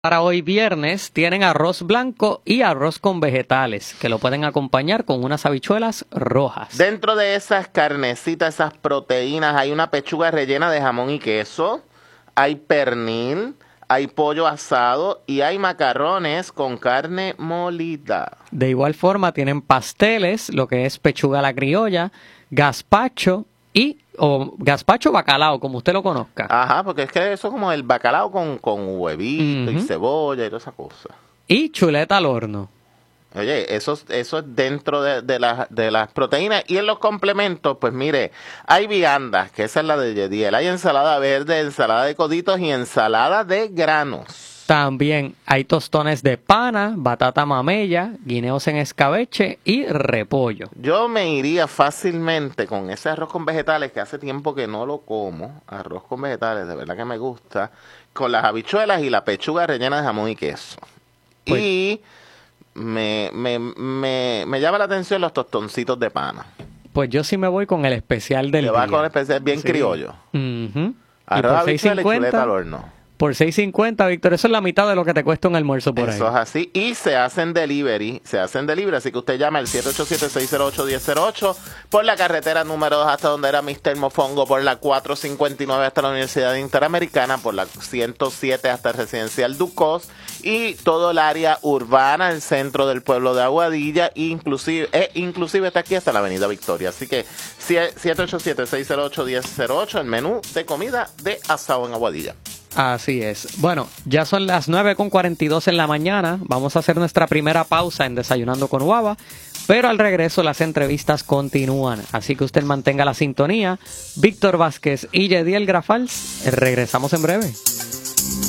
Para hoy viernes tienen arroz blanco y arroz con vegetales, que lo pueden acompañar con unas habichuelas rojas. Dentro de esas carnecitas, esas proteínas, hay una pechuga rellena de jamón y queso, hay pernil, hay pollo asado y hay macarrones con carne molida. De igual forma tienen pasteles, lo que es pechuga a la criolla, gazpacho o gazpacho bacalao, como usted lo conozca. Ajá, porque es que eso es como el bacalao con huevito y cebolla y toda esa cosa. Y chuleta al horno. Oye, eso es dentro de las proteínas. Y en los complementos, pues mire, hay viandas, que esa es la de Yediel. Hay ensalada verde, ensalada de coditos y ensalada de granos. También hay tostones de pana, batata mamella, guineos en escabeche y repollo. Yo me iría fácilmente con ese arroz con vegetales, que hace tiempo que no lo como. Arroz con vegetales, de verdad que me gusta. Con las habichuelas y la pechuga rellena de jamón y queso. Pues, y me llama la atención los tostoncitos de pana. Pues yo sí me voy con el especial del día. Va con el especial bien criollo. Arroz, habichuelas y chuleta al horno. Por $6.50, Víctor, eso es la mitad de lo que te cuesta un almuerzo por ahí. Eso es así. Y se hacen delivery, así que usted llama al 787-608-1008 por la carretera número 2 hasta donde era Mr. Mofongo, por la 459 hasta la Universidad Interamericana, por la 107 hasta el Residencial Ducos y todo el área urbana, el centro del pueblo de Aguadilla, inclusive está aquí hasta la Avenida Victoria. Así que 787-608-1008, el menú de comida de asado en Aguadilla. Así es. Bueno, ya son las 9:42 en la mañana. Vamos a hacer nuestra primera pausa en Desayunando con Guava, pero al regreso las entrevistas continúan. Así que usted mantenga la sintonía. Víctor Vázquez y Yediel Grafals, regresamos en breve.